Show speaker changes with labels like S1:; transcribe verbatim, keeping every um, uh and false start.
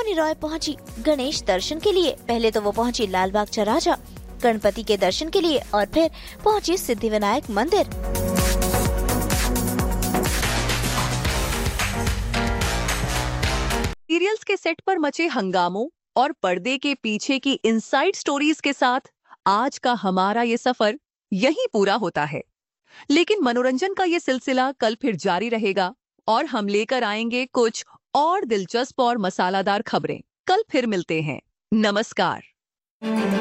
S1: सोनी रॉय पहुंची गणेश दर्शन के लिए। पहले तो वो पहुंची लालबाग चौराहा गणपति के दर्शन के लिए और फिर पहुंची सिद्धिविनायक मंदिर।
S2: सीरियल्स के सेट पर मचे हंगामों और पर्दे के पीछे की इनसाइड स्टोरीज के साथ आज का हमारा ये सफर यहीं पूरा होता है। लेकिन मनोरंजन का ये सिलसिला कल फिर जारी रहेगा और हम लेकर आएंगे कुछ और दिलचस्प और मसालादार खबरें। कल फिर मिलते हैं। नमस्कार।